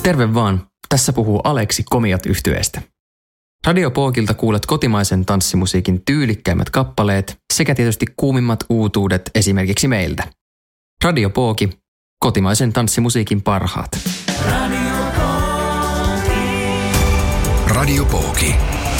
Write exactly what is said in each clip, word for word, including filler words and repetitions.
Terve vaan, tässä puhuu Aleksi Komiat -yhtyeestä. Radio Pookilta kuulet kotimaisen tanssimusiikin tyylikkäimmät kappaleet sekä tietysti kuumimmat uutuudet esimerkiksi meiltä. Radio Pooki, kotimaisen tanssimusiikin parhaat. Radio Pooki. Radio Pooki.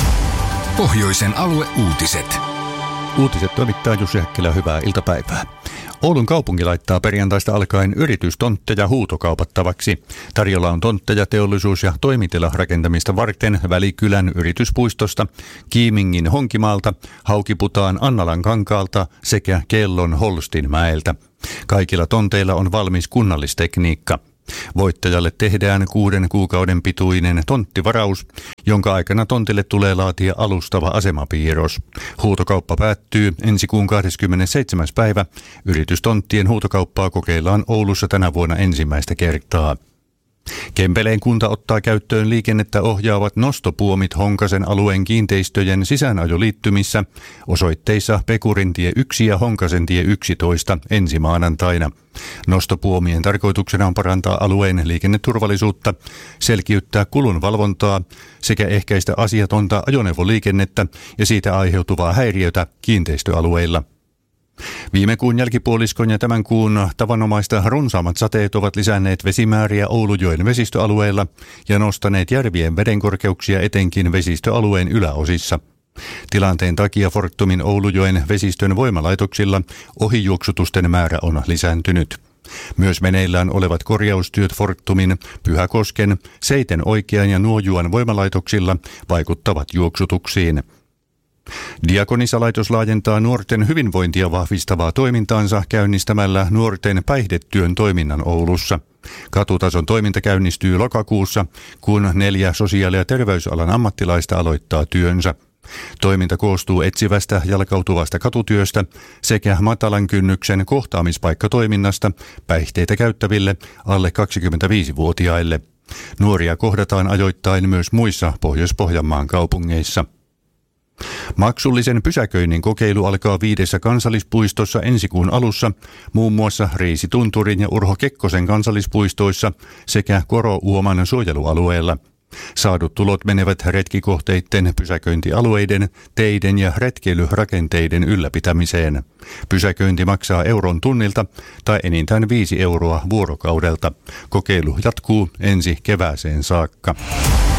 Pohjoisen alueuutiset. Uutiset toimittaa Jussi Häkkilä, hyvää iltapäivää. Oulun kaupunki laittaa perjantaista alkaen yritystontteja huutokaupattavaksi. Tarjolla on tontteja teollisuus- ja toimitilarakentamista varten Välikylän yrityspuistosta, Kiimingin Honkimaalta, Haukiputaan Annalan kankaalta sekä Kellon Holstinmäeltä. Kaikilla tonteilla on valmis kunnallistekniikka. Voittajalle tehdään kuuden kuukauden pituinen tonttivaraus, jonka aikana tontille tulee laatia alustava asemapiirros. Huutokauppa päättyy ensi kuun kahdeskymmenesseitsemäs päivä. Yritystonttien huutokauppaa kokeillaan Oulussa tänä vuonna ensimmäistä kertaa. Kempeleen kunta ottaa käyttöön liikennettä ohjaavat nostopuomit Honkasen alueen kiinteistöjen sisäänajoliittymissä osoitteissa Pekurintie yksi ja Honkasentie yksitoista ensi maanantaina. Nostopuomien tarkoituksena on parantaa alueen liikenneturvallisuutta, selkiyttää kulunvalvontaa sekä ehkäistä asiatonta ajoneuvoliikennettä ja siitä aiheutuvaa häiriötä kiinteistöalueilla. Viime kuun jälkipuoliskon ja tämän kuun tavanomaista runsaammat sateet ovat lisänneet vesimääriä Oulujoen vesistöalueella ja nostaneet järvien vedenkorkeuksia etenkin vesistöalueen yläosissa. Tilanteen takia Fortumin Oulujoen vesistön voimalaitoksilla ohijuoksutusten määrä on lisääntynyt. Myös meneillään olevat korjaustyöt Fortumin, Pyhäkosken, Seiten Oikean ja Nuojuan voimalaitoksilla vaikuttavat juoksutuksiin. Diakonissalaitos laajentaa nuorten hyvinvointia vahvistavaa toimintaansa käynnistämällä nuorten päihdetyön toiminnan Oulussa. Katutason toiminta käynnistyy lokakuussa, kun neljä sosiaali- ja terveysalan ammattilaista aloittaa työnsä. Toiminta koostuu etsivästä jalkautuvasta katutyöstä sekä matalan kynnyksen kohtaamispaikkatoiminnasta päihteitä käyttäville alle kaksikymmentäviisivuotiaille. Nuoria kohdataan ajoittain myös muissa Pohjois-Pohjanmaan kaupungeissa. Maksullisen pysäköinnin kokeilu alkaa viidessä kansallispuistossa ensi kuun alussa, muun muassa Riisitunturin ja Urho Kekkosen kansallispuistoissa sekä Koro-Uoman suojelualueella. Saadut tulot menevät retkikohteiden, pysäköintialueiden, teiden ja retkeilyrakenteiden ylläpitämiseen. Pysäköinti maksaa euron tunnilta tai enintään viisi euroa vuorokaudelta. Kokeilu jatkuu ensi kevääseen saakka.